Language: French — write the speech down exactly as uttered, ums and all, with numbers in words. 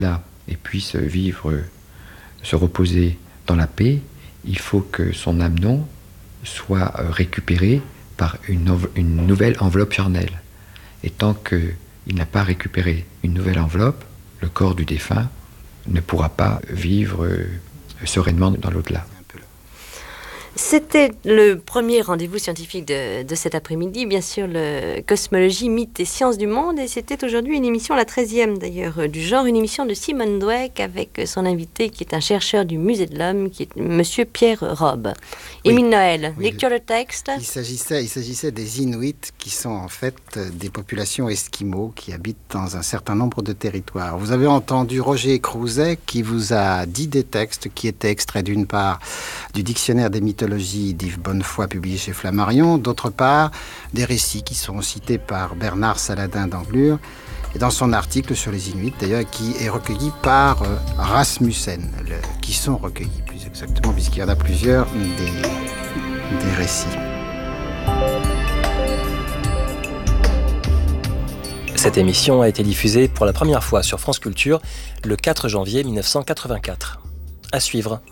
là et puisse vivre, se reposer dans la paix, il faut que son amenon soit récupéré par une, une nouvelle enveloppe charnelle. Et tant qu'il n'a pas récupéré une nouvelle enveloppe, le corps du défunt ne pourra pas vivre sereinement dans l'au-delà. C'était le premier rendez-vous scientifique de, de cet après-midi, bien sûr, le Cosmologie, mythes et sciences du monde. Et c'était aujourd'hui une émission, la treizième d'ailleurs, du genre, une émission de Simone Dweck avec son invité qui est un chercheur du Musée de l'Homme, qui est Monsieur Pierre Robbe. Oui. Émile Noël, Oui. lecture de texte. Il s'agissait, il s'agissait des Inuits, qui sont en fait des populations esquimaux qui habitent dans un certain nombre de territoires. Vous avez entendu Roger Crouzet qui vous a dit des textes qui étaient extraits d'une part du dictionnaire des mythologies d'Yves Bonnefoy publié chez Flammarion, d'autre part des récits qui sont cités par Bernard Saladin d'Anglure et dans son article sur les Inuits d'ailleurs qui est recueilli par euh, Rasmussen, le, qui sont recueillis plus exactement puisqu'il y en a plusieurs des, des récits. Cette émission a été diffusée pour la première fois sur France Culture le quatre janvier mille neuf cent quatre-vingt-quatre. À suivre.